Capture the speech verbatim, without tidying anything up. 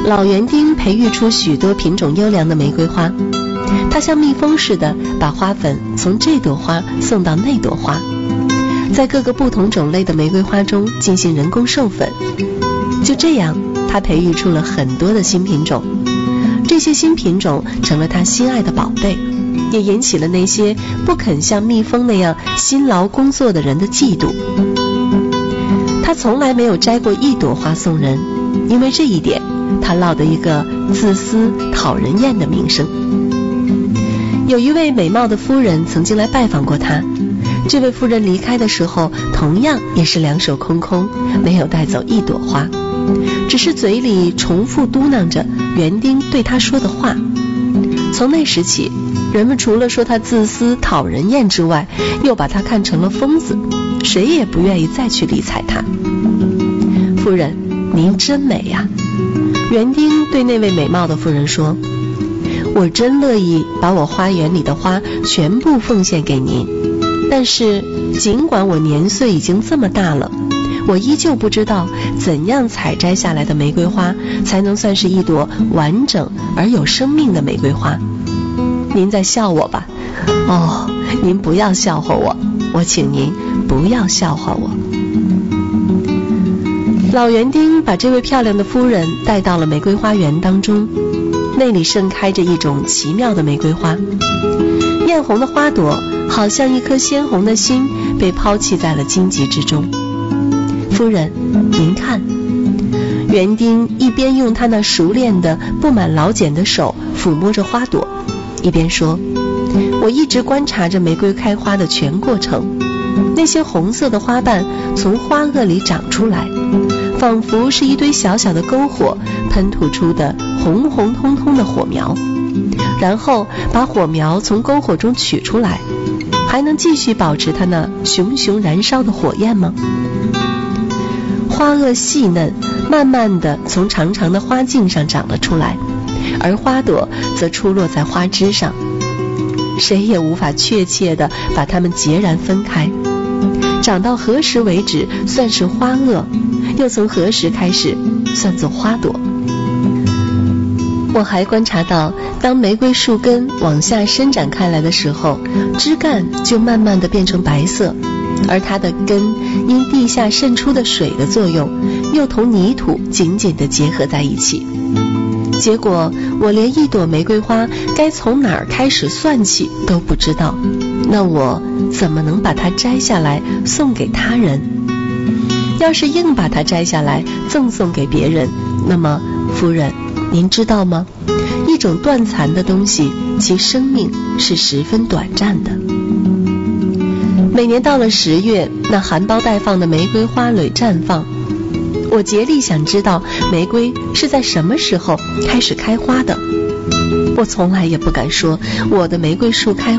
老园丁培育出许多品种优良的玫瑰花，他像蜜蜂似的把花粉从这朵花送到那朵花，在各个不同种类的玫瑰花中进行人工授粉。就这样，他培育出了很多的新品种，这些新品种成了他心爱的宝贝，也引起了那些不肯像蜜蜂那样辛劳工作的人的嫉妒。他从来没有摘过一朵花送人，因为这一点他落得一个自私讨人厌的名声。有一位美貌的夫人曾经来拜访过他，这位夫人离开的时候同样也是两手空空，没有带走一朵花，只是嘴里重复嘟囔着园丁对他说的话。从那时起，人们除了说他自私讨人厌之外，又把他看成了疯子，谁也不愿意再去理睬他。夫人，您真美呀！园丁对那位美貌的妇人说，我真乐意把我花园里的花全部奉献给您，但是尽管我年岁已经这么大了，我依旧不知道怎样采摘下来的玫瑰花才能算是一朵完整而有生命的玫瑰花。您在笑我吧？哦，您不要笑话我，我请您不要笑话我。老园丁把这位漂亮的夫人带到了玫瑰花园当中，那里盛开着一种奇妙的玫瑰花，艳红的花朵好像一颗鲜红的心被抛弃在了荆棘之中。夫人，您看。园丁一边用他那熟练的布满老茧的手抚摸着花朵，一边说，我一直观察着玫瑰开花的全过程，那些红色的花瓣从花萼里长出来，仿佛是一堆小小的篝火喷吐出的红红彤彤的火苗，然后把火苗从篝火中取出来，还能继续保持它那熊熊燃烧的火焰吗？花萼细嫩，慢慢地从长长的花茎上长了出来，而花朵则出落在花枝上，谁也无法确切地把它们截然分开。长到何时为止算是花萼，又从何时开始算作花朵？我还观察到，当玫瑰树根往下伸展开来的时候，枝干就慢慢地变成白色，而它的根因地下渗出的水的作用，又同泥土紧紧地结合在一起。结果我连一朵玫瑰花该从哪儿开始算起都不知道，那我怎么能把它摘下来送给他人？要是硬把它摘下来赠送给别人，那么夫人，您知道吗？一种断残的东西，其生命是十分短暂的。每年到了十月，那含苞待放的玫瑰花蕊绽放，我竭力想知道玫瑰是在什么时候开始开花的。我从来也不敢说我的玫瑰树开